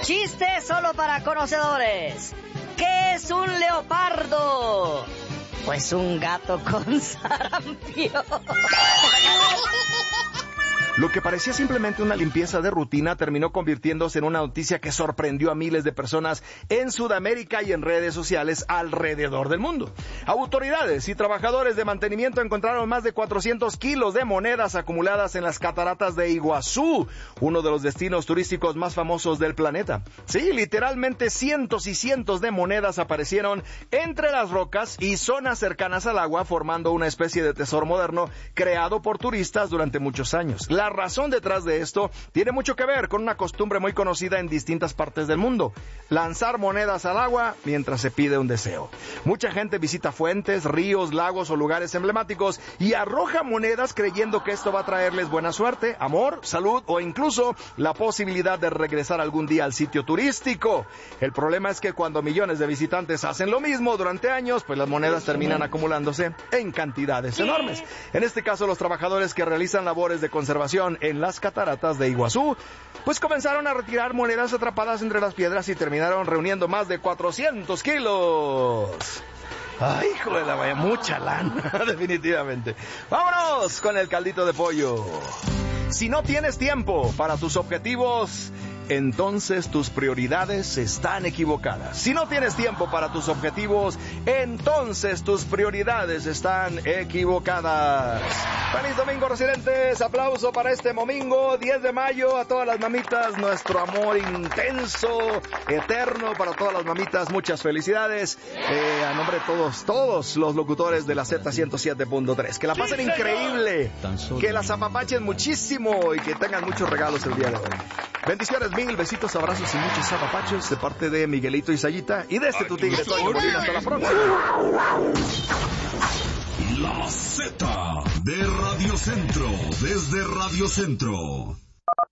Chiste solo para conocedores. ¿Qué es un leopardo? Pues un gato con sarampión. Lo que parecía simplemente una limpieza de rutina terminó convirtiéndose en una noticia que sorprendió a miles de personas en Sudamérica y en redes sociales alrededor del mundo. Autoridades y trabajadores de mantenimiento encontraron más de 400 kilos de monedas acumuladas en las cataratas de Iguazú, uno de los destinos turísticos más famosos del planeta. Sí, literalmente cientos y cientos de monedas aparecieron entre las rocas y zonas cercanas al agua, formando una especie de tesoro moderno creado por turistas durante muchos años. La razón detrás de esto tiene mucho que ver con una costumbre muy conocida en distintas partes del mundo: lanzar monedas al agua mientras se pide un deseo. Mucha gente visita fuentes, ríos, lagos o lugares emblemáticos y arroja monedas creyendo que esto va a traerles buena suerte, amor, salud o incluso la posibilidad de regresar algún día al sitio turístico. El problema es que cuando millones de visitantes hacen lo mismo durante años, pues las monedas terminan acumulándose en cantidades enormes. En este caso, los trabajadores que realizan labores de conservación en las cataratas de Iguazú, pues comenzaron a retirar monedas atrapadas entre las piedras y terminaron reuniendo más de 400 kilos. Ay, hijo de la vaya, mucha lana, definitivamente. Vámonos con el caldito de pollo. Si no tienes tiempo para tus objetivos, entonces tus prioridades están equivocadas. Si no tienes tiempo para tus objetivos, entonces tus prioridades están equivocadas. ¡Feliz domingo, residentes! Aplauso para este domingo, 10 de mayo, a todas las mamitas, nuestro amor intenso, eterno para todas las mamitas, muchas felicidades. A nombre de todos los locutores de la Z107.3, que la pasen increíble, que las apapachen muchísimo y que tengan muchos regalos el día de hoy. Bendiciones mil, besitos, abrazos y muchos zapapachos de parte de Miguelito y Sayita y de este tu tigre Toño Molina. Hasta la próxima. La Z de Radio Centro, desde Radio Centro.